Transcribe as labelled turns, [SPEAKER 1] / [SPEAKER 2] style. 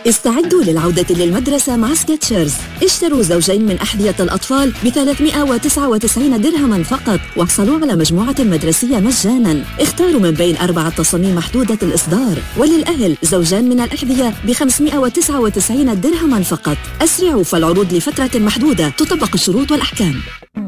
[SPEAKER 1] استعدوا للعودة للمدرسة مع سكتشرز. اشتروا زوجين من أحذية الأطفال ب399 درهما فقط، واحصلوا على مجموعة مدرسية مجانا. اختاروا من بين 4 تصاميم محدودة الإصدار، وللأهل زوجان من الأحذية ب599 درهما فقط. أسرعوا، فالعروض لفترة محدودة، تطبق الشروط والأحكام.